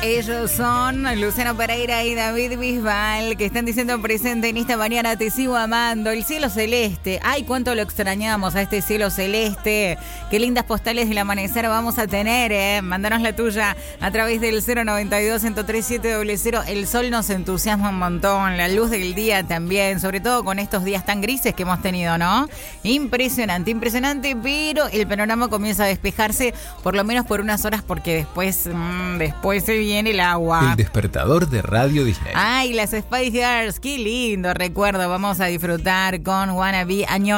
Ellos son Luciano Pereira y David Bisbal, que están diciendo presente en esta mañana. Te sigo amando, el cielo celeste. Ay, cuánto lo extrañamos a este cielo celeste. Qué lindas postales del amanecer vamos a tener, Mándanos la tuya a través del 092-103-700. El sol nos entusiasma un montón, la luz del día también, sobre todo con estos días tan grises que hemos tenido, ¿no? Impresionante, impresionante, pero el panorama comienza a despejarse, por lo menos por unas horas, porque después se viene el agua. El despertador de Radio Disney. Ay, las Spice Girls, qué lindo recuerdo. Vamos a disfrutar con Wannabe, año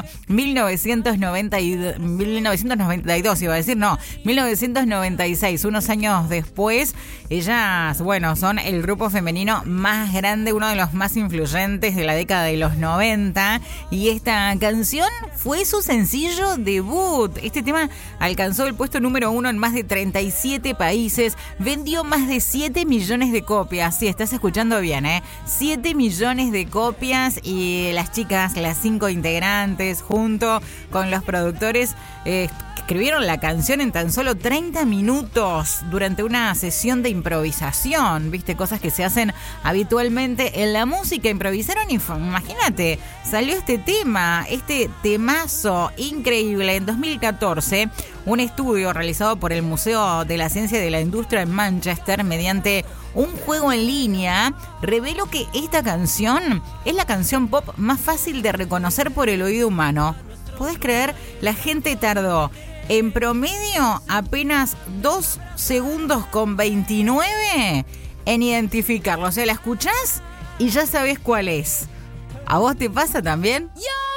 1992, iba a decir, no, 1996, unos años después. Ellas, bueno, son el grupo femenino más grande, uno de los más influyentes de la década de los 90, y esta canción fue su sencillo debut. Este tema alcanzó el puesto número 1 en más de 37 países, vendió más de 7 millones de copias. Sí, estás escuchando bien, 7 millones de copias, y las chicas, las 5 integrantes, junto con los productores, escribieron la canción en tan solo 30 minutos durante una sesión de improvisación. ¿Viste? Cosas que se hacen habitualmente en la música. Improvisaron y imagínate, salió este tema, este temazo increíble. En 2014, un estudio realizado por el Museo de la Ciencia y de la Industria en Manchester, mediante un juego en línea, reveló que esta canción es la canción pop más fácil de reconocer por el oído humano. ¿Podés creer? La gente tardó en promedio apenas 2 segundos con 29 en identificarlo. O sea, la escuchás y ya sabés cuál es. ¿A vos te pasa también? Yo